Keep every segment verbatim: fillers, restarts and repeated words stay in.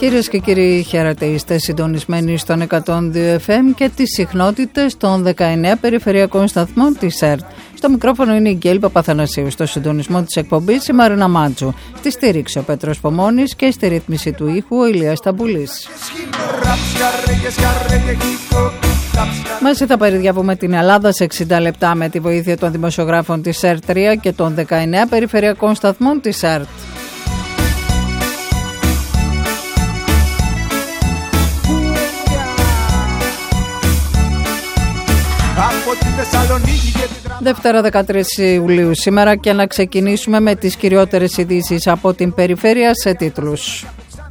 Κυρίες και κύριοι, χαίρετε, είστε συντονισμένοι στον εκατόν δύο εφ εμ και τις συχνότητες των δεκαεννέα περιφερειακών σταθμών της ΕΡΤ. Στο μικρόφωνο είναι η Γκέλ Παπαθανασίου, στο συντονισμό της εκπομπής η Μαρίνα Μάτζου, στη στήριξη ο Πέτρος Πομώνης και στη ρύθμιση του ήχου ο Ηλίας Ταμπουλής. Μαζί θα περιδιαβούμε την Ελλάδα σε εξήντα λεπτά με τη βοήθεια των δημοσιογράφων της ΕΡΤ τρία και των δεκαεννέα περιφερειακών σταθμών της ΕΡΤ. Δευτέρα δεκατρείς Ιουλίου σήμερα και να ξεκινήσουμε με τις κυριότερες ειδήσεις από την περιφέρεια σε τίτλους.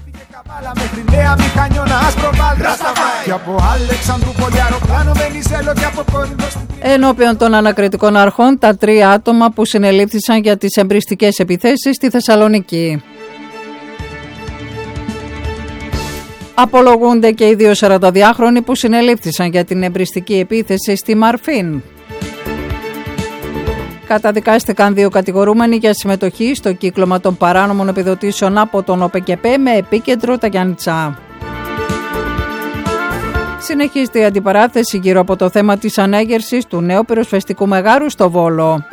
Ενώπιον των ανακριτικών αρχών τα τρία άτομα που συνελήφθησαν για τις εμπριστικές επιθέσεις στη Θεσσαλονίκη. Απολογούνται και οι δύο σαρανταδυάχρονοι που συνελήφθησαν για την εμπριστική επίθεση στη Μαρφίν. Καταδικάστηκαν δύο κατηγορούμενοι για συμμετοχή στο κύκλωμα των παράνομων επιδοτήσεων από τον ΟΠΕΚΕΠΕ με επίκεντρο τα Γιάννητσά. Συνεχίζεται η αντιπαράθεση γύρω από το θέμα της ανέγερσης του νέου πυροσβεστικού μεγάρου στο Βόλο.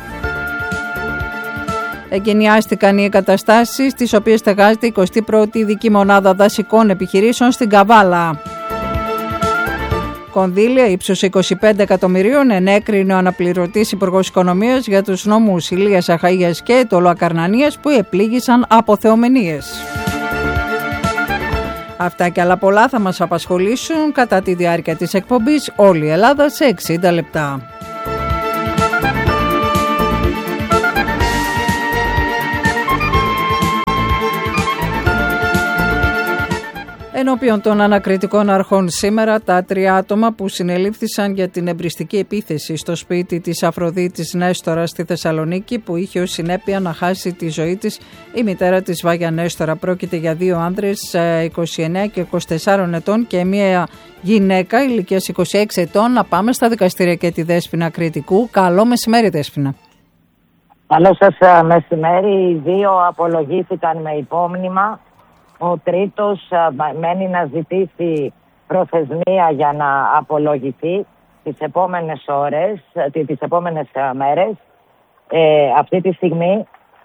Εγκαινιάστηκαν οι εγκαταστάσεις τις οποίες στεγάζεται η εικοστή πρώτη ειδική μονάδα δασικών επιχειρήσεων στην Καβάλα. Κονδύλια ύψους είκοσι πέντε εκατομμυρίων ενέκρινε ο αναπληρωτής Υπουργός Οικονομίας για τους νόμους Ηλίας Αχαΐας και Τολοακαρνανίας που επλήγησαν από θεομηνίες. Αυτά και άλλα πολλά θα μας απασχολήσουν κατά τη διάρκεια της εκπομπής όλη η Ελλάδα σε εξήντα λεπτά. Ενώπιον των ανακριτικών αρχών σήμερα, τα τρία άτομα που συνελήφθησαν για την εμπριστική επίθεση στο σπίτι της Αφροδίτης Νέστορα στη Θεσσαλονίκη, που είχε ως συνέπεια να χάσει τη ζωή της η μητέρα της Βάγια Νέστορα. Πρόκειται για δύο άνδρες είκοσι εννέα και είκοσι τέσσερα ετών και μία γυναίκα ηλικίας είκοσι έξι ετών. Να πάμε στα δικαστήρια και τη Δέσποινα Κρητικού. Καλό μεσημέρι, Δέσποινα. Καλό σας μεσημέρι. Οι δύο απολογήθηκαν με υπόμνημα. Ο τρίτος μένει να ζητήσει προθεσμία για να απολογηθεί τις επόμενες ώρες, τις επόμενες μέρες. Ε, αυτή τη στιγμή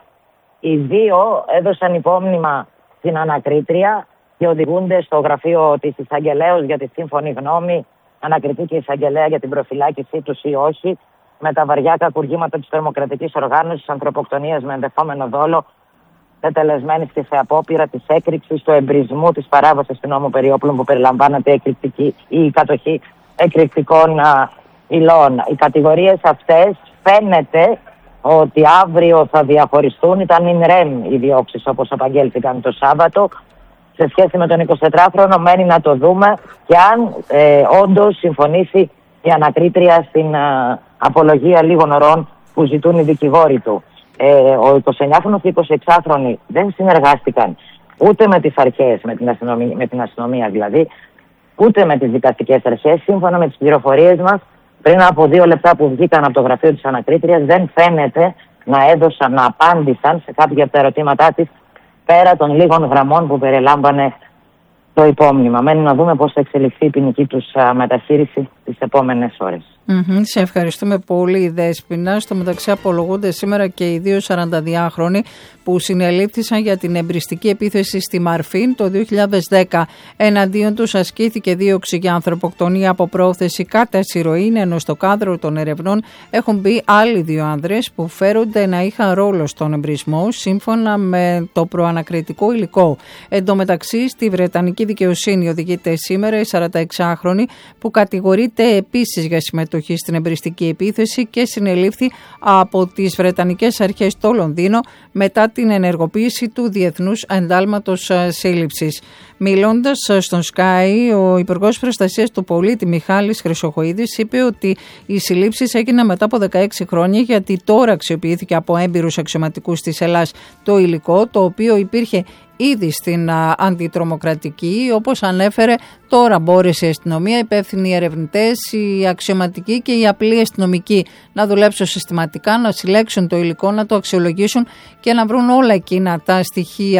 οι δύο έδωσαν υπόμνημα στην ανακρίτρια και οδηγούνται στο γραφείο της εισαγγελέως για τη σύμφωνη γνώμη, ανακριτή και εισαγγελέα για την προφυλάκησή τους ή όχι, με τα βαριά κακουργήματα της τρομοκρατικής οργάνωσης ανθρωποκτονίας με ενδεχόμενο δόλο, τελεσμένη και σε απόπειρα της έκρηξης του εμπρισμού της παράβασης του νόμου περί όπλων που περιλαμβάνεται η κατοχή εκρηκτικών α, υλών. Οι κατηγορίες αυτές φαίνεται ότι αύριο θα διαχωριστούν. Ήταν in rem οι διώξεις όπως απαγγέλθηκαν το Σάββατο. Σε σχέση με τον εικοσιτετράχρονο μένει να το δούμε και αν ε, όντως συμφωνήσει η ανακρίτρια στην α, απολογία λίγων ωρών που ζητούν οι δικηγόροι του. Ε, ο εικοσιεννιάχρονος και εικοσιεξάχρονοι δεν συνεργάστηκαν ούτε με τις αρχές, με την αστυνομία, με την αστυνομία δηλαδή, ούτε με τις δικαστικές αρχές. Σύμφωνα με τις πληροφορίες μας, πριν από δύο λεπτά που βγήκαν από το γραφείο της ανακρίτριας, δεν φαίνεται να έδωσαν, να απάντησαν σε κάποια από τα ερωτήματά της, πέρα των λίγων γραμμών που περιλάμβανε το υπόμνημα. Μένει να δούμε πώς θα εξελιχθεί η ποινική τους α, μεταχείριση τις επόμενες ώρες. Mm-hmm. Σε ευχαριστούμε πολύ, Δέσποινα. Στο μεταξύ απολογούνται σήμερα και οι δύο σαρανταδυάχρονοι που συνελήφθησαν για την εμπριστική επίθεση στη Μαρφίν το δύο χιλιάδες δέκα. Εναντίον τους ασκήθηκε δίωξη για ανθρωποκτονία από πρόθεση κατά συρροήν, ενώ στο κάδρο των ερευνών έχουν μπει άλλοι δύο άνδρες που φέρονται να είχαν ρόλο στον εμπρισμό, σύμφωνα με το προανακριτικό υλικό. Εν τω μεταξύ, στη Βρετανική δικαιοσύνη οδηγείται σήμερα η σαρανταεξάχρονη που κατηγορείται επίσης για συμμετοχή στην εμπριστική επίθεση και συνελήφθη από τις Βρετανικές αρχές στο Λονδίνο μετά την ενεργοποίηση του Διεθνούς Εντάλματος Σύλληψης. Μιλώντας στον Sky, ο Υπουργός Προστασίας του Πολίτη Μιχάλης Χρυσοχοΐδης είπε ότι οι συλλήψεις έγιναν μετά από δεκαέξι χρόνια, γιατί τώρα αξιοποιήθηκε από έμπειρους αξιωματικούς της Ελλάς το υλικό, το οποίο υπήρχε ήδη στην α, αντιτρομοκρατική. Όπως ανέφερε, τώρα μπόρεσε η αστυνομία, οι υπεύθυνοι ερευνητές, οι αξιωματικοί και οι απλοί αστυνομικοί να δουλέψουν συστηματικά, να συλλέξουν το υλικό, να το αξιολογήσουν και να βρουν όλα εκείνα τα στοιχεία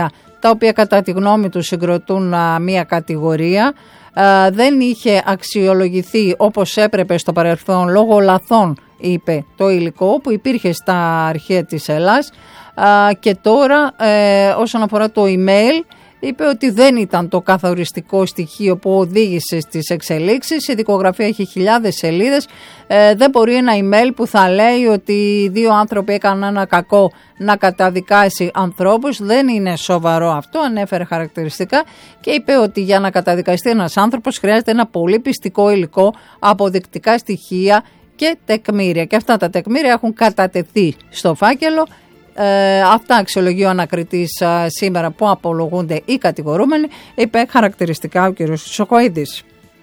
τα οποία κατά τη γνώμη του συγκροτούν μία κατηγορία. Δεν είχε αξιολογηθεί όπως έπρεπε στο παρελθόν λόγω λαθών, είπε, το υλικό που υπήρχε στα αρχεία της Ελλάς, και τώρα ε, όσον αφορά το email, είπε ότι δεν ήταν το καθοριστικό στοιχείο που οδήγησε στις εξελίξεις. Η δικογραφία έχει χιλιάδες σελίδες. Ε, δεν μπορεί ένα email που θα λέει ότι δύο άνθρωποι έκαναν ένα κακό να καταδικάσει ανθρώπους. Δεν είναι σοβαρό αυτό, ανέφερε χαρακτηριστικά και είπε ότι για να καταδικαστεί ένας άνθρωπος χρειάζεται ένα πολύ πιστικό υλικό, αποδεικτικά στοιχεία και τεκμήρια. Και αυτά τα τεκμήρια έχουν κατατεθεί στο φάκελο. Ε, αυτά αξιολογεί ο ανακριτής ε, σήμερα που απολογούνται οι κατηγορούμενοι, είπε χαρακτηριστικά ο κ. Σοκοίδης.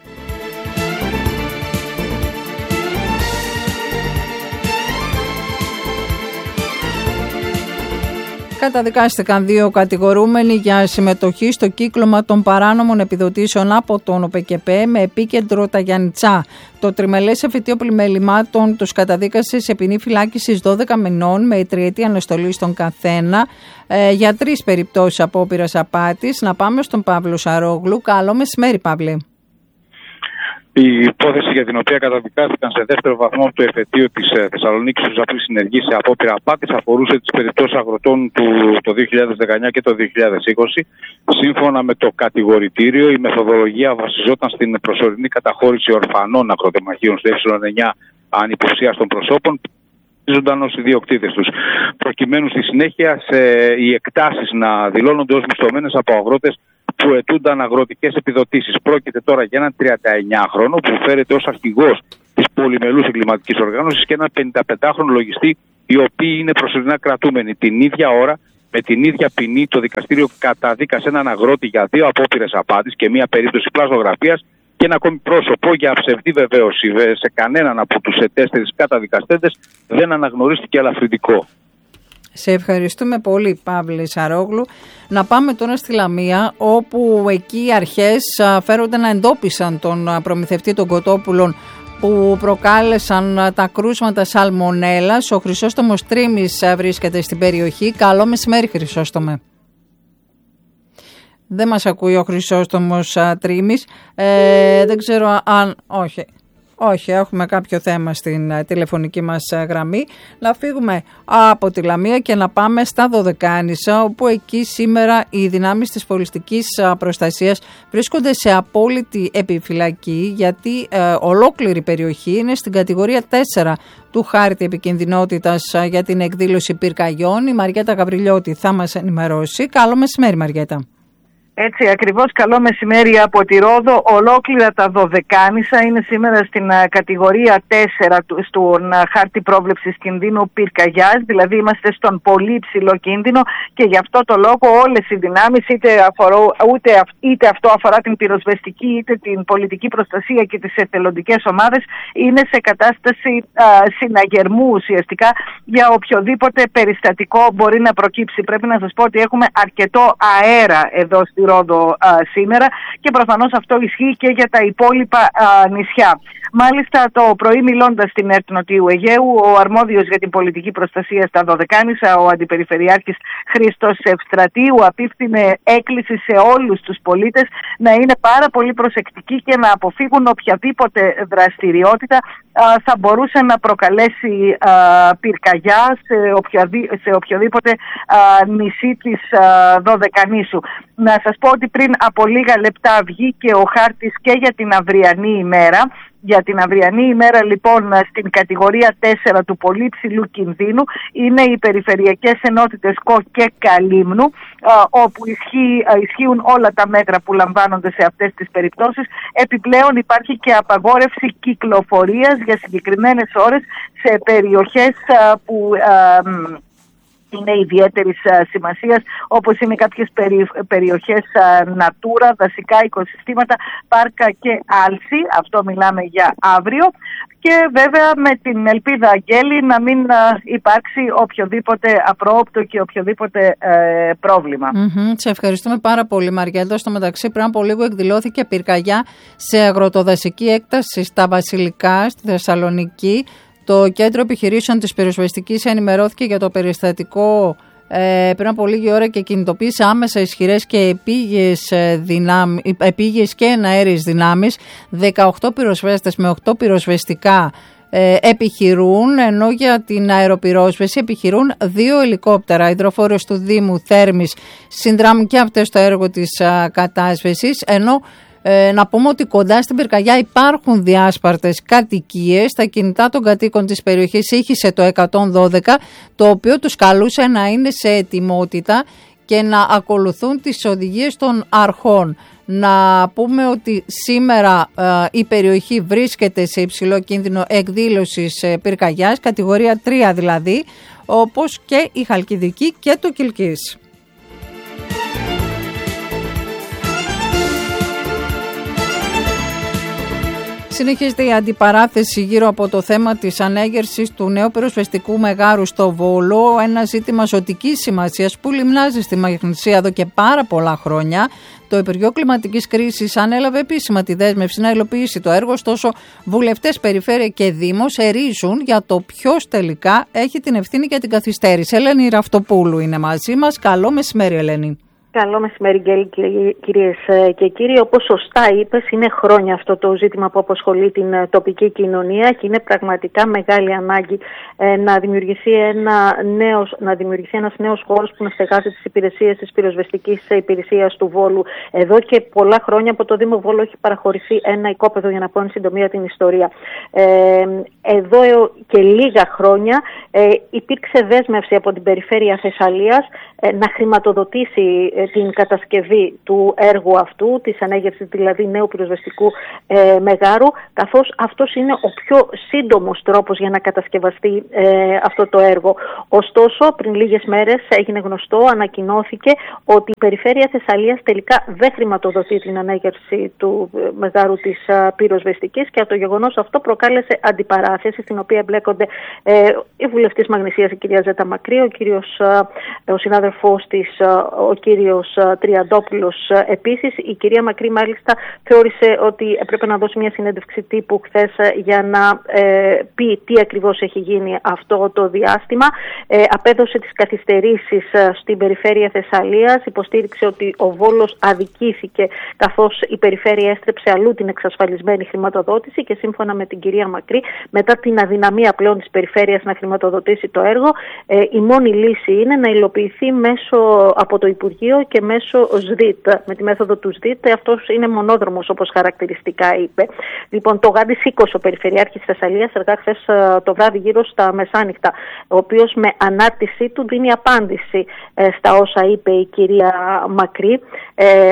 Καταδικάστηκαν δύο κατηγορούμενοι για συμμετοχή στο κύκλωμα των παράνομων επιδοτήσεων από τον ΟΠΕΚΕΠΕ με επίκεντρο τα Γιαννιτσά. Το τριμελές εφετείο πλημελημάτων τους καταδίκασε σε ποινή φυλάκισης δώδεκα μηνών με τριετή αναστολή στον καθένα ε, για τρεις περιπτώσεις απόπειρας απάτης. Να πάμε στον Παύλο Σαρόγλου. Καλό μεσημέρι, Παύλε. Η υπόθεση για την οποία καταδικάστηκαν σε δεύτερο βαθμό του εφετείου της Θεσσαλονίκης τους απλή συνεργή σε απόπειρα απάτης αφορούσε τις περιπτώσεις αγροτών του το δύο χιλιάδες δεκαεννιά και το δύο χιλιάδες είκοσι. Σύμφωνα με το κατηγορητήριο, η μεθοδολογία βασιζόταν στην προσωρινή καταχώρηση ορφανών αγροτεμαχίων στο ε εννιά ανυποψίαστων προσώπων, ζούνταν ως ιδιοκτήτες τους. Προκειμένου στη συνέχεια σε οι εκτάσεις να δηλώνονται ως μισθωμένες από αγρότες που αιτούνταν αγροτικές επιδοτήσεις. Πρόκειται τώρα για έναν τριανταεννιάχρονο που φέρεται ως αρχηγός της πολυμελούς εγκληματικής οργάνωσης και έναν πενηνταπεντάχρονο λογιστή, οι οποίοι είναι προσωρινά κρατούμενοι. Την ίδια ώρα, με την ίδια ποινή, το δικαστήριο καταδίκασε έναν αγρότη για δύο απόπειρες απάτης και μία περίπτωση πλαστογραφίας και ένα ακόμη πρόσωπο για ψευδή βεβαίωση. Σε κανέναν από τους τέσσερις καταδικαστέντες δεν αναγνωρίστηκε ελαφρυντικό. Σε ευχαριστούμε πολύ, Παύλη Σαρόγλου. Να πάμε τώρα στη Λαμία, όπου εκεί οι αρχές φέρονται να εντόπισαν τον προμηθευτή των κοτόπουλων που προκάλεσαν τα κρούσματα σαλμονέλας. Ο Χρυσόστομος Τρίμης βρίσκεται στην περιοχή. Καλό μεσημέρι, Χρυσόστομε. Δεν μας ακούει ο Χρυσόστομος Τρίμης. Ε, δεν ξέρω αν... Όχι. Όχι, έχουμε κάποιο θέμα στην τηλεφωνική μας γραμμή. Να φύγουμε από τη Λαμία και να πάμε στα Δωδεκάνησα, όπου εκεί σήμερα οι δυνάμεις της πολιτικής προστασίας βρίσκονται σε απόλυτη επιφυλακή, γιατί ε, ολόκληρη περιοχή είναι στην κατηγορία τέσσερα του χάρτη επικινδυνότητας για την εκδήλωση πυρκαγιών. Η Μαριέτα Γαβριλιώτη θα μας ενημερώσει. Καλό μεσημέρι, Μαριέτα. Έτσι ακριβώς, καλό μεσημέρι από τη Ρόδο. Ολόκληρα τα Δωδεκάνησα είναι σήμερα στην uh, κατηγορία τέσσερα του, στον uh, χάρτη πρόβλεψης κινδύνου πυρκαγιάς, δηλαδή είμαστε στον πολύ υψηλό κίνδυνο και γι' αυτό το λόγο όλες οι δυνάμεις, είτε, αφορώ, ούτε, είτε αυτό αφορά την πυροσβεστική είτε την πολιτική προστασία και τις εθελοντικές ομάδες, είναι σε κατάσταση uh, συναγερμού ουσιαστικά για οποιοδήποτε περιστατικό μπορεί να προκύψει. Πρέπει να σας πω ότι έχουμε αρκετό αέρα εδώ στη Ρόδο α, σήμερα και προφανώς αυτό ισχύει και για τα υπόλοιπα α, νησιά. Μάλιστα το πρωί, μιλώντας στην ΕΡΤ Νοτιού Αιγαίου, ο αρμόδιος για την πολιτική προστασία στα Δωδεκάνησα, ο Αντιπεριφερειάρχης Χρήστος Ευστρατείου, απίφθινε έκκληση σε όλους τους πολίτες να είναι πάρα πολύ προσεκτικοί και να αποφύγουν οποιαδήποτε δραστηριότητα α, θα μπορούσε να προκαλέσει α, πυρκαγιά σε, οποιαδή, σε οποιοδήποτε α, νησί της α, Δωδεκανήσου. Να σας πω ότι πριν από λίγα λεπτά βγήκε ο χάρτης και για την αυριανή ημέρα. Για την αυριανή ημέρα λοιπόν στην κατηγορία τέσσερα του πολύ ψηλού κινδύνου είναι οι περιφερειακές ενότητες Κο και Καλύμνου, όπου ισχύει, ισχύουν όλα τα μέτρα που λαμβάνονται σε αυτές τις περιπτώσεις. Επιπλέον υπάρχει και απαγόρευση κυκλοφορίας για συγκεκριμένες ώρες σε περιοχές που είναι ιδιαίτερης σημασίας, όπως είναι κάποιες περι, περιοχές Natura, δασικά οικοσυστήματα, πάρκα και άλση. Αυτό μιλάμε για αύριο. Και βέβαια με την ελπίδα, Αγγέλη, να μην υπάρξει οποιοδήποτε απρόοπτο και οποιοδήποτε ε, πρόβλημα. Mm-hmm. Σε ευχαριστούμε πάρα πολύ, Μαριέτα. Στο μεταξύ, πριν από λίγο εκδηλώθηκε πυρκαγιά σε αγροτοδασική έκταση στα Βασιλικά, στη Θεσσαλονίκη. Το Κέντρο Επιχειρήσεων της Πυροσβεστικής ενημερώθηκε για το περιστατικό ε, πριν από λίγη ώρα και κινητοποίησε άμεσα ισχυρές και επίγειες, δυνάμ, επίγειες και εναέριες δυνάμεις. δεκαοκτώ πυροσβέστες με οκτώ πυροσβεστικά ε, επιχειρούν, ενώ για την αεροπυρόσβεση επιχειρούν δύο ελικόπτερα. Οι υδροφόρες του Δήμου Θέρμης συνδράμουν και αυτές το έργο της α, κατάσβεσης, ενώ Ε, να πούμε ότι κοντά στην πυρκαγιά υπάρχουν διάσπαρτες κατοικίες. Τα κινητά των κατοίκων της περιοχής ήχησε το εκατόν δώδεκα, το οποίο τους καλούσε να είναι σε ετοιμότητα και να ακολουθούν τις οδηγίες των αρχών. Να πούμε ότι σήμερα ε, η περιοχή βρίσκεται σε υψηλό κίνδυνο εκδήλωσης ε, πυρκαγιάς, κατηγορία τρία δηλαδή, όπως και η Χαλκιδική και το Κιλκής. Συνεχίζεται η αντιπαράθεση γύρω από το θέμα της ανέγερσης του νέου πυροσβεστικού μεγάρου στο Βόλο, ένα ζήτημα ζωτικής σημασίας που λιμνάζει στη Μαγνησία εδώ και πάρα πολλά χρόνια. Το Υπουργείο Κλιματικής Κρίσης ανέλαβε επίσημα τη δέσμευση να υλοποιήσει το έργο, ωστόσο βουλευτές, περιφέρεια και δήμος ερίζουν για το ποιος τελικά έχει την ευθύνη για την καθυστέρηση. Ελένη Ραυτοπούλου είναι μαζί μας. Καλό μεσημέρι, Ελένη. Καλό μεσημέρι, Γκέλη, κυρίες και κύριοι. Όπως σωστά είπες, είναι χρόνια αυτό το ζήτημα που απασχολεί την τοπική κοινωνία και είναι πραγματικά μεγάλη ανάγκη ε, να, δημιουργηθεί ένα νέος, να δημιουργηθεί ένας νέος χώρος που να στεγάζει τις υπηρεσίες της πυροσβεστικής υπηρεσίας του Βόλου. Εδώ και πολλά χρόνια από το Δήμο Βόλου έχει παραχωρηθεί ένα οικόπεδο, για να πω εν συντομία την ιστορία. Ε, εδώ και λίγα χρόνια ε, υπήρξε δέσμευση από την Περιφέρεια Θεσσαλίας ε, να χρηματοδοτήσει την κατασκευή του έργου αυτού, της ανέγερσης δηλαδή νέου πυροσβεστικού ε, μεγάρου, καθώς αυτός είναι ο πιο σύντομος τρόπος για να κατασκευαστεί ε, αυτό το έργο. Ωστόσο, πριν λίγες μέρες έγινε γνωστό, ανακοινώθηκε ότι η Περιφέρεια Θεσσαλίας τελικά δεν χρηματοδοτεί την ανέγερση του ε, μεγάρου της ε, πυροσβεστικής, και το γεγονός αυτό προκάλεσε αντιπαράθεση, στην οποία εμπλέκονται ε, η βουλευτής Μαγνησίας, η κυρία Ζέτα Μακρύ, ο, κύριος, ε, ο συνάδελφός της, ε, ο κύριος Τριαντόπουλος επίσης. Η κυρία Μακρύ μάλιστα θεώρησε ότι έπρεπε να δώσει μια συνέντευξη τύπου χθες για να ε, πει τι ακριβώς έχει γίνει αυτό το διάστημα. Ε, απέδωσε τις καθυστερήσεις στην Περιφέρεια Θεσσαλίας, υποστήριξε ότι ο Βόλος αδικήθηκε καθώς η Περιφέρεια έστρεψε αλλού την εξασφαλισμένη χρηματοδότηση, και σύμφωνα με την κυρία Μακρύ, μετά την αδυναμία πλέον της Περιφέρειας να χρηματοδοτήσει το έργο, ε, η μόνη λύση είναι να υλοποιηθεί μέσω από το Υπουργείο και μέσω ΣΔΙΤ, με τη μέθοδο του ΣΔΙΤ. Αυτός είναι μονόδρομος, όπως χαρακτηριστικά είπε. Λοιπόν, το γάντι σήκωσε ο Περιφερειάρχης Θεσσαλίας αργά χθες το βράδυ, γύρω στα μεσάνυχτα, ο οποίος με ανάρτησή του δίνει απάντηση ε, στα όσα είπε η κυρία Μακρύ, ε,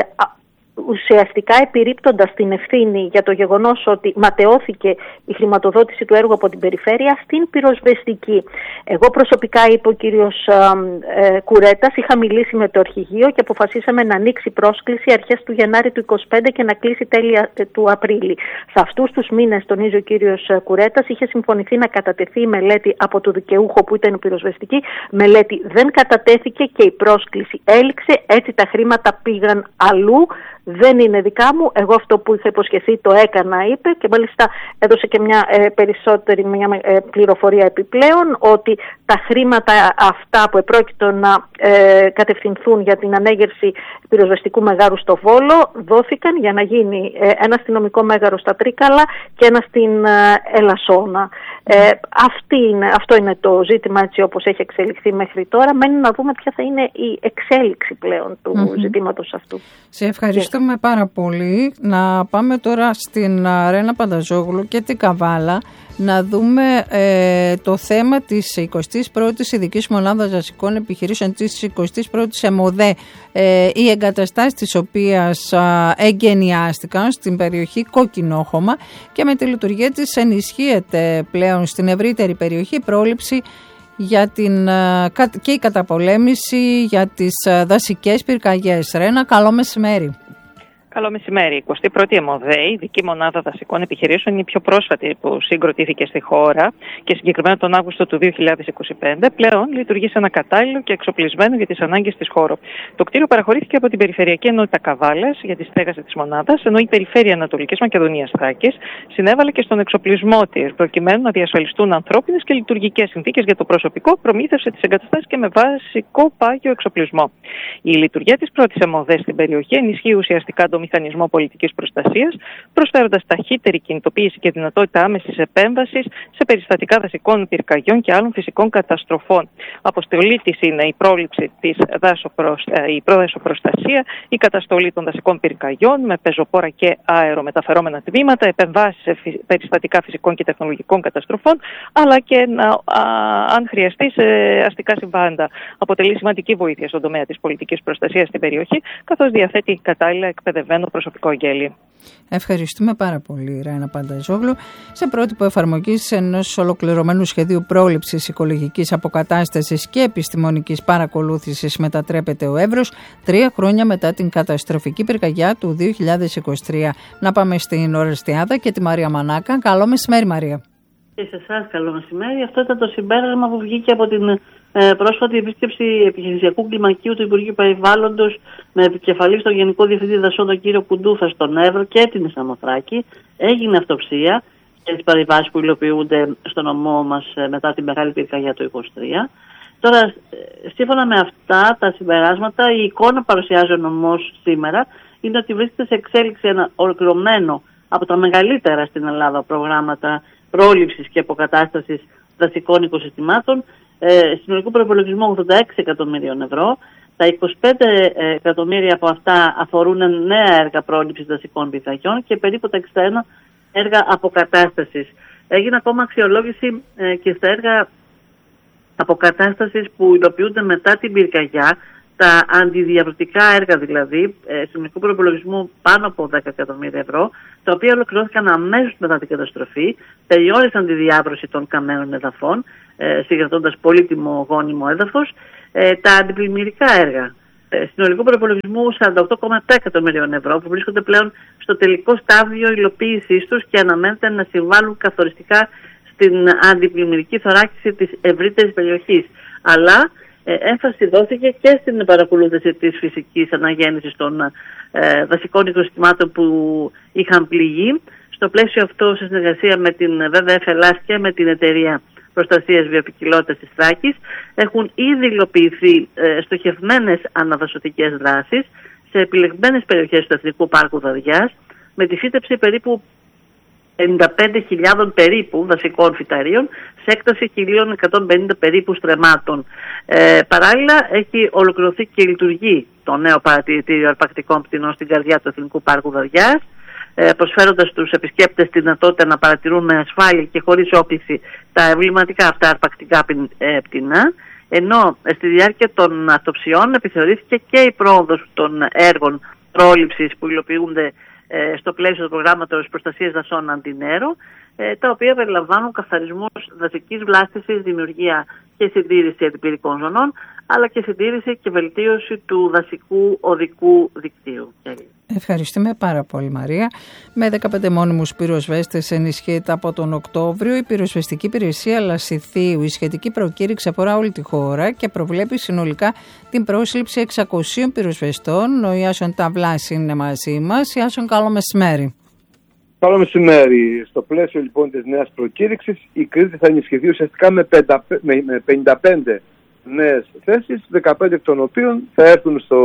ουσιαστικά επιρρύπτοντας την ευθύνη για το γεγονός ότι ματαιώθηκε η χρηματοδότηση του έργου από την Περιφέρεια στην πυροσβεστική. Εγώ προσωπικά, είπε ο κύριος ε, Κουρέτας, είχα μιλήσει με το αρχηγείο και αποφασίσαμε να ανοίξει πρόσκληση αρχές του Γενάρη του είκοσι πέντε και να κλείσει τέλη του Απρίλη. Σε αυτούς τους μήνες, τονίζει ο κύριος Κουρέτας, είχε συμφωνηθεί να κατατεθεί η μελέτη από το δικαιούχο που ήταν η πυροσβεστική. Μελέτη δεν κατατέθηκε και η πρόσκληση έληξε, έτσι τα χρήματα πήγαν αλλού. Δεν είναι δικά μου, εγώ αυτό που είχα υποσχεθεί το έκανα, είπε, και μάλιστα έδωσε και μια ε, περισσότερη μια, ε, πληροφορία επιπλέον, ότι τα χρήματα αυτά που επρόκειτο να ε, κατευθυνθούν για την ανέγερση πυροσβεστικού μεγάρου στο Βόλο δόθηκαν για να γίνει ε, ένα αστυνομικό μέγαρο στα Τρίκαλα και ένα στην ε, Ελασσόνα. Ε, αυτή είναι, αυτό είναι το ζήτημα, έτσι όπως έχει εξελιχθεί μέχρι τώρα. Μένει να δούμε ποια θα είναι η εξέλιξη πλέον του mm-hmm. ζητήματος αυτού. Σε ευχαριστούμε πάρα πολύ. Να πάμε τώρα στην Ρένα Πανταζόγλου και την Καβάλα να δούμε ε, το θέμα της εικοστής πρώτης Ειδικής Μονάδας Δασικών Επιχειρήσεων, της εικοστής πρώτης ΕΜΟΔΕ, ε, οι εγκαταστάσεις της οποίας ε, εγκαινιάστηκαν στην περιοχή Κόκκινόχωμα, και με τη λειτουργία της ενισχύεται πλέον στην ευρύτερη περιοχή πρόληψη για την, και η καταπολέμηση για τις δασικές πυρκαγιές. Ρένα, καλό μεσημέρι. Καλό μεσημέρι. εικοστή πρώτη ΕΜΟΔΕΗ, η ειδική μονάδα δασικών επιχειρήσεων, είναι η πιο πρόσφατη που συγκροτήθηκε στη χώρα και συγκεκριμένα τον Αύγουστο του δύο χιλιάδες είκοσι πέντε. Πλέον λειτουργεί σε ένα κατάλληλο και εξοπλισμένο για τις ανάγκες της χώρο. Το κτίριο παραχωρήθηκε από την Περιφερειακή Ενότητα Καβάλας για τη στέγαση της μονάδας, ενώ η Περιφέρεια Ανατολικής Μακεδονίας Θράκης συνέβαλε και στον εξοπλισμό της, προκειμένου να διασφαλιστούν ανθρώπινες και λειτουργικές συνθήκες για το προσωπικό, προμήθευσε τις εγκαταστάσεις και με βασικό πάγιο εξοπλισμό. Η λειτουργία της πρώτης ΕΜΟΔΕ στην περιοχή ενισχύει ουσιαστικά το μηχανισμό πολιτικής προστασίας, προσφέροντας ταχύτερη κινητοποίηση και δυνατότητα άμεσης επέμβασης σε περιστατικά δασικών πυρκαγιών και άλλων φυσικών καταστροφών. Αποστολή της είναι η πρόληψη της δάσοπροσ... η προδασοπροστασία, η καταστολή των δασικών πυρκαγιών με πεζοπόρα και αερομεταφερόμενα τμήματα, επεμβάσεις σε περιστατικά φυσικών και τεχνολογικών καταστροφών, αλλά και να, α, αν χρειαστεί σε αστικά συμβάντα. Αποτελεί σημαντική βοήθεια στον τομέα της πολιτικής προστασίας στην περιοχή, καθώς διαθέτει κατάλληλα εκπαιδευμένο προσωπικό αγγέλιο. Ευχαριστούμε πάρα πολύ, Ράινα Πανταζόγλου. Σε πρότυπο εφαρμογής ενός ολοκληρωμένου σχεδίου πρόληψης οικολογικής αποκατάστασης και επιστημονικής παρακολούθησης μετατρέπεται ο Εύρος τρία χρόνια μετά την καταστροφική πυρκαγιά του δύο χιλιάδες είκοσι τρία. Να πάμε στην Ορεστιάδα και τη Μαρία Μανάκα. Καλό μεσημέρι, Μαρία. Και σε εσάς καλό μεσημέρι. Αυτό ήταν το συμπέρασμα που βγήκε από την ε, πρόσφατη επίσκεψη επιχειρησιακού κλιμακίου του Υπουργείου Περιβάλλοντος με επικεφαλή στον Γενικό Διευθυντή Δασών, τον κύριο Κουντούφα, στον Εύρο και την Σαμοθράκη. Έγινε αυτοψία για τις παρεμβάσεις που υλοποιούνται στο νομό μας ε, μετά την μεγάλη πυρκαγιά του είκοσι τρία. Τώρα, ε, σύμφωνα με αυτά τα συμπεράσματα, η εικόνα που παρουσιάζει ο νομός σήμερα είναι ότι βρίσκεται σε εξέλιξη ένα ολοκληρωμένο από τα μεγαλύτερα στην Ελλάδα προγράμματα πρόληψης και αποκατάστασης δασικών οικοσυστημάτων, ε, συνολικού προϋπολογισμού ογδόντα έξι εκατομμύριων ευρώ. Τα είκοσι πέντε εκατομμύρια από αυτά αφορούν νέα έργα πρόληψης δασικών πυρκαγιών και περίπου τα εξήντα ένα έργα αποκατάστασης. Έγινε ακόμα αξιολόγηση ε, και στα έργα αποκατάστασης που υλοποιούνται μετά την πυρκαγιά, τα αντιδιαβρωτικά έργα δηλαδή, ε, συνολικού προϋπολογισμού πάνω από δέκα εκατομμύρια ευρώ, τα οποία ολοκληρώθηκαν αμέσως μετά την καταστροφή, περιόρισαν τη διάβρωση των καμένων εδαφών, ε, συγκρατώντας πολύτιμο γόνιμο έδαφος, ε, τα αντιπλημμυρικά έργα, ε, συνολικού προϋπολογισμού σαράντα οκτώ κόμμα επτά εκατομμυρίων ευρώ, που βρίσκονται πλέον στο τελικό στάδιο υλοποίησής τους και αναμένεται να συμβάλλουν καθοριστικά στην αντιπλημμυρική θωράκιση της ευρύτερης περιοχής. Αλλά Ε, έμφαση δόθηκε και στην παρακολούθηση της φυσικής αναγέννησης των ε, δασικών οικοσυστημάτων που είχαν πληγεί. Στο πλαίσιο αυτό, σε συνεργασία με την βι βι εφ Ελλάς και με την Εταιρεία Προστασίας Βιοποικιλότητας της Θράκης, έχουν ήδη υλοποιηθεί ε, στοχευμένες αναδασωτικές δράσεις σε επιλεγμένες περιοχές του Εθνικού Πάρκου Δαδιάς, με τη φύτεψη περίπου πενήντα πέντε χιλιάδων περίπου δασικών φυταρίων σε έκταση χίλια εκατόν πενήντα περίπου στρεμμάτων. Ε, παράλληλα, έχει ολοκληρωθεί και λειτουργεί το νέο παρατηρητήριο αρπακτικών πτηνών στην καρδιά του Εθνικού Πάρκου Δαδιάς, ε, προσφέροντας στους επισκέπτες τη δυνατότητα να παρατηρούν με ασφάλεια και χωρίς όκληση τα εμβληματικά αυτά αρπακτικά πτηνά. Ενώ ε, στη διάρκεια των αυτοψιών επιθεωρήθηκε και η πρόοδος των έργων πρόληψης που υλοποιούνται στο πλαίσιο του προγράμματος προστασίας δασών Αντινέρο, τα οποία περιλαμβάνουν καθαρισμούς δασικής βλάστησης, δημιουργία και συντήρηση αντιπυρικών ζωνών, αλλά και συντήρηση και βελτίωση του δασικού οδικού δικτύου. Ευχαριστούμε πάρα πολύ, Μαρία. Με δεκαπέντε μόνιμους πυροσβέστες ενισχύεται από τον Οκτώβριο η πυροσβεστική υπηρεσία Λασιθίου. Η σχετική προκήρυξη αφορά όλη τη χώρα και προβλέπει συνολικά την πρόσληψη εξακοσίων πυροσβεστών. Ο Ιάσον Ταβλάς είναι μαζί μας. Ιάσον, καλό μεσημέρι. Καλό μεσημέρι. Στο πλαίσιο λοιπόν της νέας προκήρυξης, η Κρήτη θα ενισχυθεί ουσιαστικά με πενήντα πέντε νέες θέσεις, δεκαπέντε εκ των οποίων θα έρθουν στο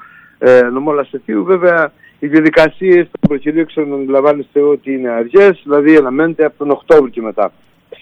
ε, νομό Λασιθίου. Βέβαια, οι διαδικασίες των προκηρύξεων αντιλαμβάνεστε ότι είναι αργές, δηλαδή αναμένεται από τον Οκτώβριο και μετά.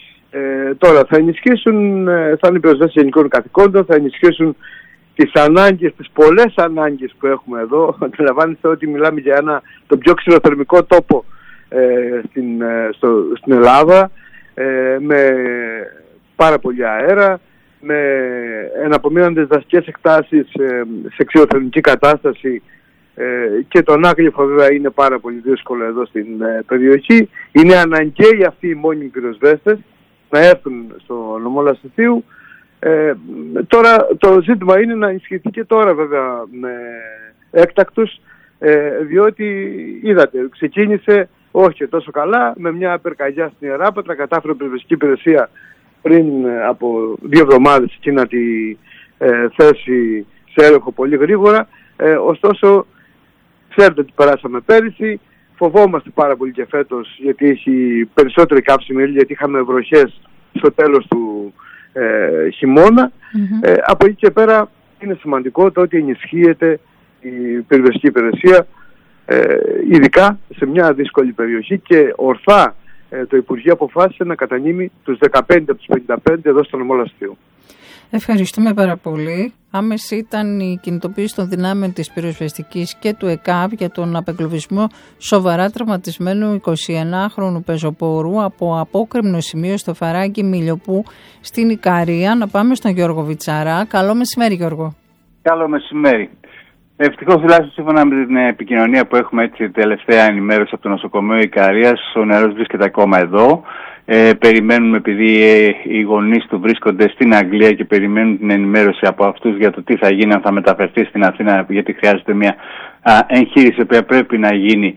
Ε, τώρα θα ενισχύσουν, θα είναι οι πυροσβέστες γενικών καθηκόντων, θα ενισχύσουν τις ανάγκες, τις πολλές ανάγκες που έχουμε εδώ. Αντιλαμβάνεστε ότι μιλάμε για ένα, τον πιο ξηροθερμικό τόπο ε, στην, ε, στο, στην Ελλάδα, ε, με πάρα πολύ αέρα, με εναπομείναντες δασικές εκτάσεις ε, σε ξηροθερμική κατάσταση, ε, και τον Άγλυφο βέβαια είναι πάρα πολύ δύσκολο εδώ στην ε, περιοχή. Είναι αναγκαίοι αυτοί οι μόνιμοι πυροσβέστες να έρθουν στο νομό Λασιθίου. Ε, τώρα το ζήτημα είναι να ενισχυθεί και τώρα βέβαια με έκτακτους ε, διότι είδατε, ξεκίνησε όχι τόσο καλά, με μια πυρκαγιά στην Ιεράπετρα, κατάφερε η πυροσβεστική υπηρεσία πριν ε, από δύο εβδομάδες εκεί να τη ε, θέσει σε έλεγχο πολύ γρήγορα. Ε, ωστόσο, ξέρετε ότι περάσαμε πέρυσι, φοβόμαστε πάρα πολύ και φέτος γιατί έχει περισσότερη καύσιμη ύλη, γιατί είχαμε βροχές στο τέλος του ε, χειμώνα. Mm-hmm. Ε, από εκεί και πέρα είναι σημαντικό το ότι ενισχύεται η πυροσβεστική υπηρεσία, ε, ειδικά σε μια δύσκολη περιοχή, και ορθά ε, το Υπουργείο αποφάσισε να κατανείμει τους δεκαπέντε από τους πενήντα πέντε εδώ στο νομό Λαστείου. Ευχαριστούμε πάρα πολύ. Άμεση ήταν η κινητοποίηση των δυνάμεων της πυροσβεστικής και του ΕΚΑΒ για τον απεγκλωβισμό σοβαρά τραυματισμένου εικοσιενάχρονου πεζοπόρου από απόκρημνο σημείο στο Φαράγγι Μιλιοπού στην Ικαρία. Να πάμε στον Γιώργο Βιτσαρά. Καλό μεσημέρι, Γιώργο. Καλό μεσημέρι. Ευτυχώς, τουλάχιστον σύμφωνα με την επικοινωνία που έχουμε, έτσι, τελευταία ενημέρωση από το νοσοκομείο Ικαρίας, ο νεαρός βρίσκεται ακόμα εδώ. Ε, περιμένουμε, επειδή ε, οι γονείς του βρίσκονται στην Αγγλία και περιμένουν την ενημέρωση από αυτούς για το τι θα γίνει, αν θα μεταφερθεί στην Αθήνα, γιατί χρειάζεται μια α, εγχείρηση που πρέπει να γίνει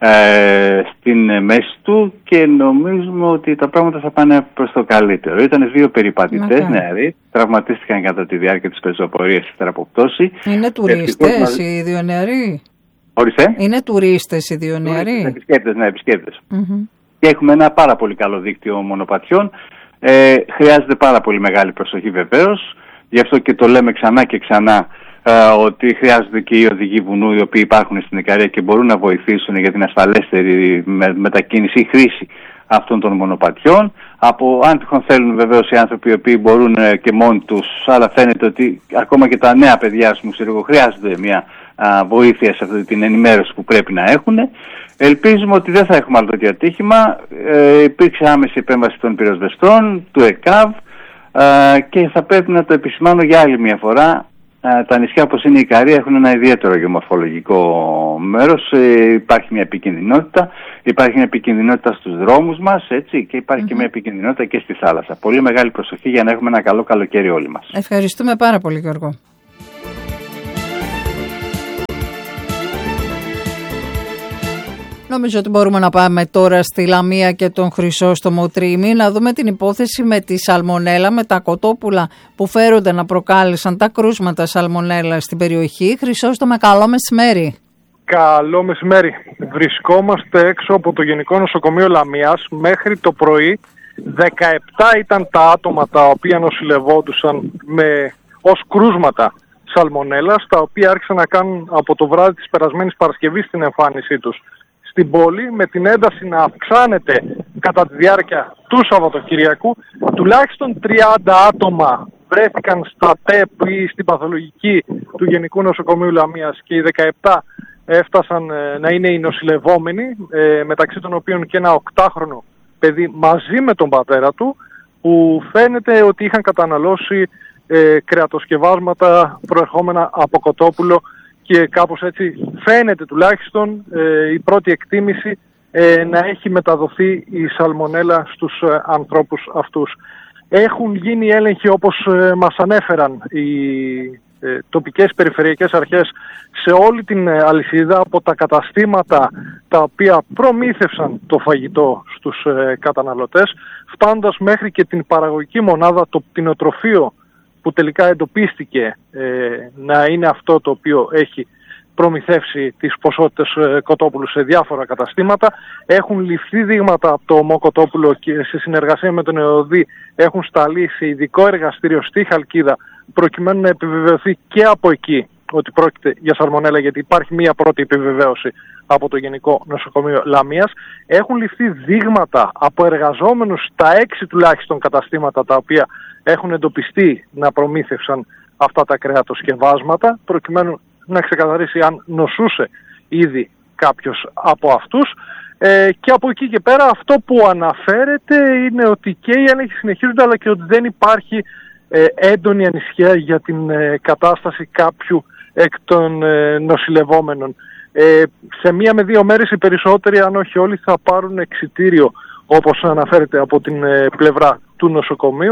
ε, στην μέση του, και νομίζουμε ότι τα πράγματα θα πάνε προς το καλύτερο. Ήταν δύο περιπατητές okay. νεαροί, τραυματίστηκαν κατά τη διάρκεια της πεζοπορίας ύστερα από πτώση. Είναι τουρίστες μας... οι δύο νεαροί. Ορίστε. Είναι τουρίστες οι δύο νεαροί. Επισκέπτες, ναι, επισκέπτες. Mm-hmm. Και έχουμε ένα πάρα πολύ καλό δίκτυο μονοπατιών. Ε, χρειάζεται πάρα πολύ μεγάλη προσοχή βεβαίως. Γι' αυτό και το λέμε ξανά και ξανά ε, ότι χρειάζονται και οι οδηγοί βουνού, οι οποίοι υπάρχουν στην Ικαρία και μπορούν να βοηθήσουν για την ασφαλέστερη με, μετακίνηση ή χρήση αυτών των μονοπατιών. Από αν τυχόν θέλουν βεβαίως οι άνθρωποι οι οποίοι μπορούν ε, και μόνοι τους, αλλά φαίνεται ότι ακόμα και τα νέα παιδιά σου μου χρειάζονται μια α, βοήθεια σε αυτή την ενημέρωση που πρέπει να έχουν. Ελπίζουμε ότι δεν θα έχουμε άλλο τέτοιο ατύχημα. Ε, υπήρξε άμεση επέμβαση των πυροσβεστών, του ΕΚΑΒ, ε, και θα πρέπει να το επισημάνω για άλλη μια φορά. Ε, τα νησιά όπως είναι η Ικαρία έχουν ένα ιδιαίτερο γεωμορφολογικό μέρος. Ε, υπάρχει μια επικινδυνότητα. Υπάρχει μια επικινδυνότητα στους δρόμους μας, έτσι, και υπάρχει mm-hmm. και μια επικινδυνότητα και στη θάλασσα. Πολύ μεγάλη προσοχή για να έχουμε ένα καλό καλοκαίρι όλοι μας. Ευχαριστούμε πάρα πολύ, Γιώργο. Νομίζω ότι μπορούμε να πάμε τώρα στη Λαμία και τον Χρυσόστομο Τρίμη, να δούμε την υπόθεση με τη σαλμονέλα, με τα κοτόπουλα που φέρονται να προκάλεσαν τα κρούσματα σαλμονέλα στην περιοχή. Χρυσόστομε, καλό μεσημέρι. Καλό μεσημέρι. Βρισκόμαστε έξω από το Γενικό Νοσοκομείο Λαμίας. Μέχρι το πρωί δεκαεπτά ήταν τα άτομα τα οποία νοσηλευόντουσαν με, ως κρούσματα σαλμονέλας, τα οποία άρχισαν να κάνουν από το βράδυ της περασμένης Παρασκευής την εμφάνισή τους στην πόλη, με την ένταση να αυξάνεται κατά τη διάρκεια του Σαββατοκυριακού. Τουλάχιστον τριάντα άτομα βρέθηκαν στα ΤΕΠ ή στην παθολογική του Γενικού Νοσοκομείου Λαμίας και οι δεκαεπτά έφτασαν ε, να είναι οι νοσηλευόμενοι, ε, μεταξύ των οποίων και ένα οκτάχρονο παιδί μαζί με τον πατέρα του, που φαίνεται ότι είχαν καταναλώσει ε, κρεατοσκευάσματα προερχόμενα από κοτόπουλο, και κάπως έτσι φαίνεται τουλάχιστον ε, η πρώτη εκτίμηση ε, να έχει μεταδοθεί η σαλμονέλα στους ε, ανθρώπους αυτούς. Έχουν γίνει έλεγχοι, όπως ε, μας ανέφεραν οι ε, τοπικές περιφερειακές αρχές, σε όλη την ε, αλυσίδα, από τα καταστήματα τα οποία προμήθευσαν το φαγητό στους ε, καταναλωτές, φτάνοντας μέχρι και την παραγωγική μονάδα, το κτηνοτροφείο, που τελικά εντοπίστηκε ε, να είναι αυτό το οποίο έχει προμηθεύσει τις ποσότητες ε, κοτόπουλου σε διάφορα καταστήματα. Έχουν ληφθεί δείγματα από το ομό κοτόπουλο και σε συνεργασία με τον ΕΟΔΗ έχουν σταλεί σε ειδικό εργαστήριο στη Χαλκίδα, προκειμένου να επιβεβαιωθεί και από εκεί ότι πρόκειται για σαλμονέλα, γιατί υπάρχει μία πρώτη επιβεβαίωση από το Γενικό Νοσοκομείο Λαμίας. Έχουν ληφθεί δείγματα από εργαζόμενους στα έξι τουλάχιστον καταστήματα τα οποία έχουν εντοπιστεί να προμήθευσαν αυτά τα κρεατοσκευάσματα, προκειμένου να ξεκαθαρίσει αν νοσούσε ήδη κάποιος από αυτούς. Ε, και από εκεί και πέρα αυτό που αναφέρεται είναι ότι και οι έλεγχοι συνεχίζονται, αλλά και ότι δεν υπάρχει ε, έντονη ανησυχία για την ε, κατάσταση κάποιου εκ των ε, νοσηλευόμενων. Ε, σε μία με δύο μέρες οι περισσότεροι, αν όχι όλοι, θα πάρουν εξιτήριο, όπως αναφέρεται από την ε, πλευρά του νοσοκομείου,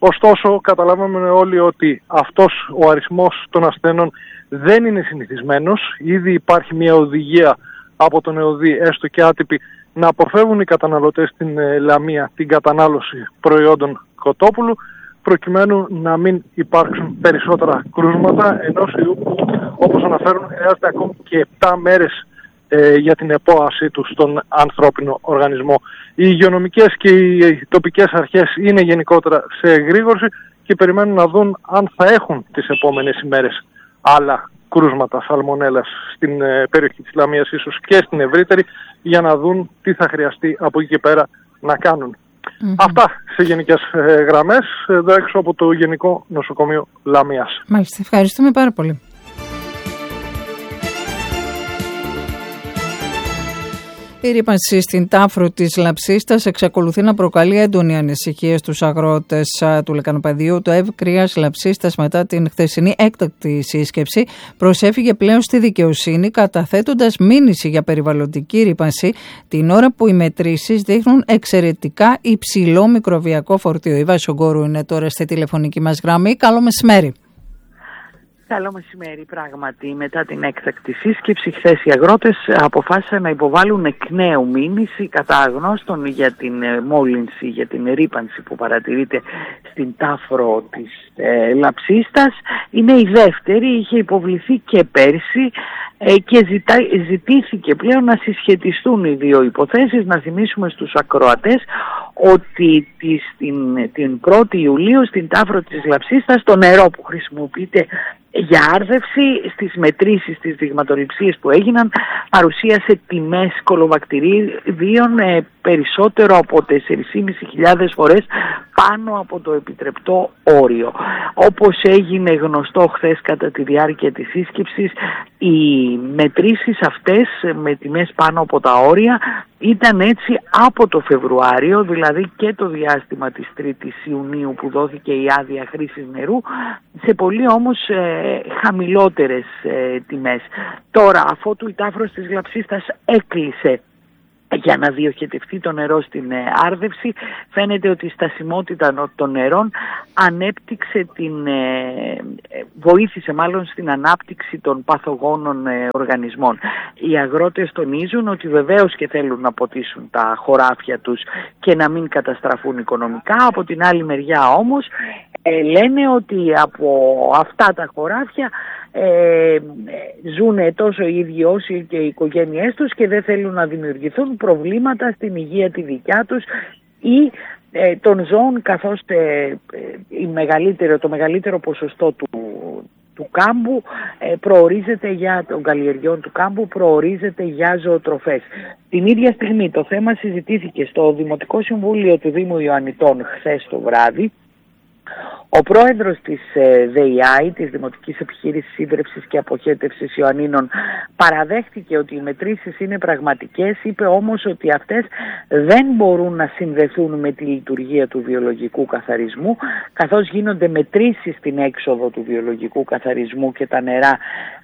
Ωστόσο, καταλάβαμε όλοι ότι αυτός ο αριθμός των ασθενών δεν είναι συνηθισμένος. Ήδη υπάρχει μια οδηγία από τον ΕΟΔΗ, έστω και άτυπη, να αποφεύγουν οι καταναλωτές στην Λαμία την κατανάλωση προϊόντων κοτόπουλου, προκειμένου να μην υπάρξουν περισσότερα κρούσματα ενός ιού που, όπως αναφέρουν, χρειάζεται ακόμη και επτά μέρες ε, για την επόαση του στον ανθρώπινο οργανισμό. Οι υγειονομικές και οι τοπικές αρχές είναι γενικότερα σε εγρήγορση και περιμένουν να δουν αν θα έχουν τις επόμενες ημέρες άλλα κρούσματα σαλμονέλας στην ε, περιοχή της Λαμίας, ίσως και στην ευρύτερη, για να δουν τι θα χρειαστεί από εκεί και πέρα να κάνουν. Mm-hmm. Αυτά σε γενικές ε, γραμμές, εδώ έξω από το Γενικό Νοσοκομείο Λαμίας. Μάλιστα, ευχαριστούμε πάρα πολύ. Η ρύπανση στην Τάφρο της Λαψίστας εξακολουθεί να προκαλεί έντονη ανησυχία στους αγρότες του λεκανοπεδίου. Το ΕΒ Κρίας Λαψίστας, μετά την χθεσινή έκτακτη σύσκεψη, προσέφυγε πλέον στη δικαιοσύνη, καταθέτοντας μήνυση για περιβαλλοντική ρύπανση την ώρα που οι μετρήσεις δείχνουν εξαιρετικά υψηλό μικροβιακό φορτίο. Η Βάση Ογκόρου είναι τώρα στη τηλεφωνική μας γραμμή. Καλό μεσημέρι. Καλό μεσημέρι. Πράγματι, μετά την έκτακτη σύσκεψη, χθες οι αγρότες αποφάσισαν να υποβάλουν εκ νέου μήνυση κατά αγνώστων για την μόλυνση, για την ρύπανση που παρατηρείται στην Τάφρο της ε, Λαψίστας. Είναι η δεύτερη, είχε υποβληθεί και πέρσι ε, και ζητά, ζητήθηκε πλέον να συσχετιστούν οι δύο υποθέσεις. Να θυμίσουμε στους ακροατές ότι τη, την, την πρώτη Ιουλίου στην Τάφρο της Λαψίστας το νερό που χρησιμοποιείται για άρδευση στις μετρήσεις, στις δειγματοληψίες που έγιναν, παρουσίασε τιμές κολοβακτηρίδιων ε, περισσότερο από τέσσερις χιλιάδες πεντακόσιες φορές πάνω από το επιτρεπτό όριο. Όπως έγινε γνωστό χθες κατά τη διάρκεια της σύσκεψης, οι μετρήσεις αυτές με τιμές πάνω από τα όρια ήταν έτσι από το Φεβρουάριο, δηλαδή και το διάστημα της τρίτης Ιουνίου που δόθηκε η άδεια χρήσης νερού, σε πολύ όμως ε, χαμηλότερες ε, τιμές. Τώρα, αφότου η Τάφρος της Λαψίστας έκλεισε για να διοχετευτεί το νερό στην ε, άρδευση, φαίνεται ότι η στασιμότητα των νερών ανέπτυξε την, ε, βοήθησε μάλλον στην ανάπτυξη των παθογόνων ε, οργανισμών. Οι αγρότες τονίζουν ότι βεβαίως και θέλουν να ποτίσουν τα χωράφια τους και να μην καταστραφούν οικονομικά. Από την άλλη μεριά όμως ε, λένε ότι από αυτά τα χωράφια Ε, ζουν τόσο οι ίδιοι όσοι και οι οικογένειές τους και δεν θέλουν να δημιουργηθούν προβλήματα στην υγεία τη δικιά τους ή ε, των ζώων, καθώς ε, η μεγαλύτερο, το μεγαλύτερο ποσοστό του, του κάμπου ε, προορίζεται για των καλλιεργειών του κάμπου προορίζεται για ζωοτροφές. Την ίδια στιγμή το θέμα συζητήθηκε στο Δημοτικό Συμβούλιο του Δήμου Ιωαννιτών χθες το βράδυ. Ο πρόεδρος της ΔΕΙΑΗ, της Δημοτικής Επιχείρησης Σύντρευσης και Αποχέτευσης Ιωαννίνων, παραδέχτηκε ότι οι μετρήσεις είναι πραγματικές, είπε όμως ότι αυτές δεν μπορούν να συνδεθούν με τη λειτουργία του βιολογικού καθαρισμού, καθώς γίνονται μετρήσεις στην έξοδο του βιολογικού καθαρισμού και τα νερά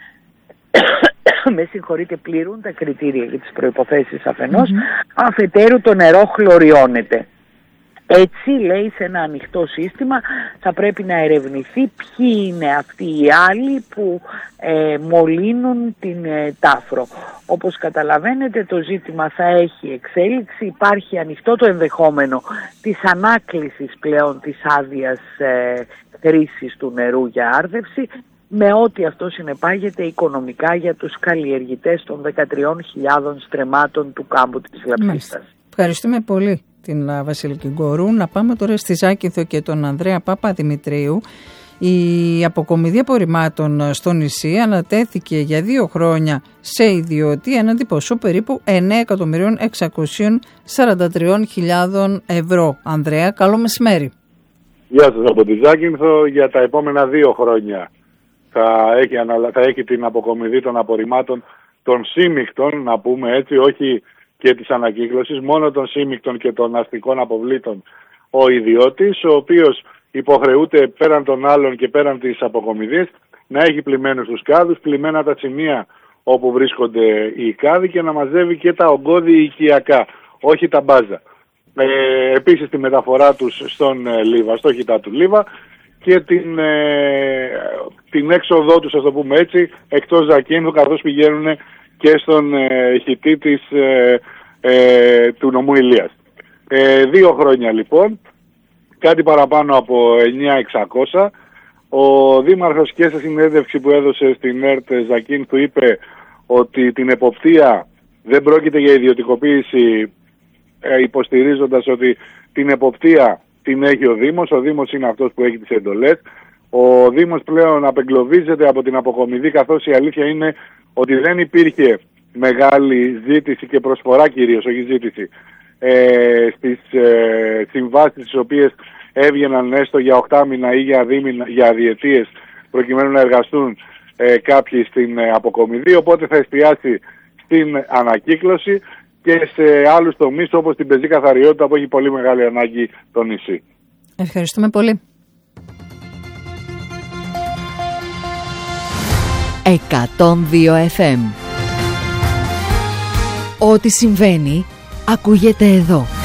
με συγχωρείτε πληρούν τα κριτήρια για τις προϋποθέσεις αφενός, mm-hmm. αφετέρου το νερό χλωριώνεται. Έτσι, λέει, σε ένα ανοιχτό σύστημα θα πρέπει να ερευνηθεί ποιοι είναι αυτοί οι άλλοι που ε, μολύνουν την ε, Τάφρο. Όπως καταλαβαίνετε, το ζήτημα θα έχει εξέλιξη. Υπάρχει ανοιχτό το ενδεχόμενο της ανάκλησης πλέον της άδειας ε, χρήσης του νερού για άρδευση, με ό,τι αυτό συνεπάγεται οικονομικά για τους καλλιεργητές των δεκατρείς χιλιάδες στρεμμάτων του κάμπου της Λαψίστας. Ευχαριστούμε πολύ την Βασιλική Γκορού. Να πάμε τώρα στη Ζάκυνθο και τον Ανδρέα Παπαδημητρίου. Η αποκομιδή απορριμμάτων στο νησί ανατέθηκε για δύο χρόνια σε ιδιώτη έναντι ποσού περίπου εννέα εκατομμυρίων εξακόσιες σαράντα τρεις χιλιάδες ευρώ. Ανδρέα, καλό μεσημέρι. Γεια σας από τη Ζάκυνθο. Για τα επόμενα δύο χρόνια θα έχει, θα έχει την αποκομιδή των απορριμμάτων των σύμμικτων, να πούμε έτσι, όχι και της ανακύκλωσης, μόνο των σύμμικτων και των αστικών αποβλήτων ο ιδιώτης, ο οποίος υποχρεούται πέραν των άλλων και πέραν της αποκομιδής να έχει πλημμένους τους κάδους, πλημμένα τα σημεία όπου βρίσκονται οι κάδοι και να μαζεύει και τα ογκώδη οικιακά, όχι τα μπάζα. Ε, επίσης τη μεταφορά τους στον ε, Λίβα, στο χιτά του Λίβα και την, ε, την έξοδό τους, ας το πούμε έτσι, εκτός Ζακίνθου, καθώς πηγαίνουν και στον ε, χιτή της, ε, ε, του νομού Ηλίας. Ε, δύο χρόνια λοιπόν, κάτι παραπάνω από εννιά χιλιάδες εξακόσια. Ο Δήμαρχος και σε συνέντευξη που έδωσε στην ΕΡΤ Ζακίνθου είπε ότι την εποπτεία δεν πρόκειται για ιδιωτικοποίηση, ε, υποστηρίζοντας ότι την εποπτεία την έχει ο Δήμος. Ο Δήμος είναι αυτός που έχει τις εντολές. Ο Δήμος πλέον απεγκλωβίζεται από την αποκομιδή, καθώς η αλήθεια είναι ότι δεν υπήρχε μεγάλη ζήτηση και προσφορά, κυρίως όχι ζήτηση, ε, στις ε, συμβάσεις τις οποίες έβγαιναν έστω για οκτάμινα ή για, δίμηνα, για διετίες προκειμένου να εργαστούν ε, κάποιοι στην ε, αποκομιδή, οπότε θα εστιάσει στην ανακύκλωση και σε άλλους τομείς όπως την πεζή καθαριότητα που έχει πολύ μεγάλη ανάγκη το νησί. Ευχαριστούμε πολύ. εκατόν δύο εφ εμ. Ό,τι συμβαίνει ακούγεται εδώ.